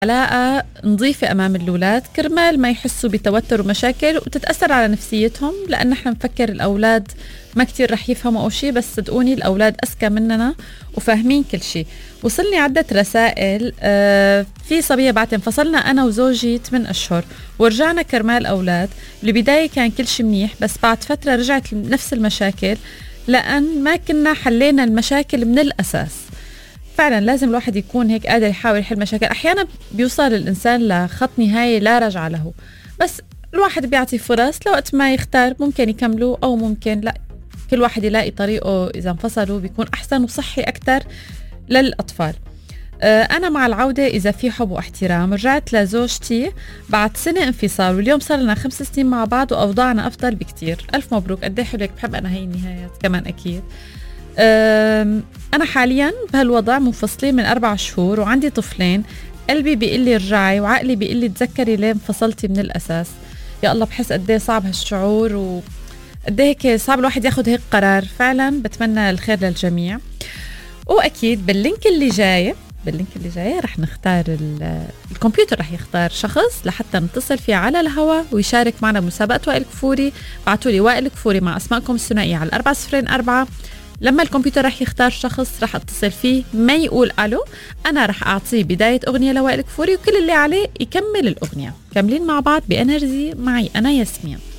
علاقة نظيفة أمام الأولاد كرمال ما يحسوا بتوتر ومشاكل وتتأثر على نفسيتهم، لأن نحن نفكر الأولاد ما كتير رح يفهموا أو شيء، بس صدقوني الأولاد أذكى مننا وفاهمين كل شيء. وصلني عدة رسائل. في صبية بعد انفصلنا أنا وزوجي 8 أشهر ورجعنا كرمال أولاد. بالبداية كان كل شيء منيح، بس بعد فترة رجعت نفس المشاكل لأن ما كنا حلينا المشاكل من الأساس. فعلا لازم الواحد يكون هيك قادر يحاول يحل مشاكل. أحيانا بيوصل الإنسان لخط نهاية لا رجع له، بس الواحد بيعطي فرص لوقت ما يختار، ممكن يكملوا أو ممكن لا. كل واحد يلاقي طريقه، إذا انفصلوا بيكون أحسن وصحي أكتر للأطفال. أنا مع العودة إذا في حب واحترام. رجعت لزوجتي بعد سنة انفصال، واليوم صار لنا 5 سنين مع بعض وأوضاعنا أفضل بكتير. ألف مبروك، قد ايه حلو. بحب أنا هاي النهايات كمان أكيد. أنا حاليا بهالوضع منفصلين من 4 شهور وعندي طفلين. قلبي بيقول لي رجعي وعقلي بيقول لي تذكري ليه انفصلتي من الأساس. يا الله، بحس قد ايه صعب هالشعور وقد ايه هيك صعب الواحد ياخد هيك قرار. فعلا بتمنى الخير للجميع. وأكيد باللينك اللي جاي رح نختار الكمبيوتر رح يختار شخص لحتى نتصل فيه على الهواء ويشارك معنا مسابقة وائل كفوري. بعتوا لي وائل كفوري مع أسماءكم الثنائية على 404. لما الكمبيوتر رح يختار شخص رح اتصل فيه، ما يقول ألو، أنا رح أعطيه بداية أغنية لوائل كفوري وكل اللي عليه يكمل الأغنية. كاملين مع بعض بإنرجي معي أنا ياسمين.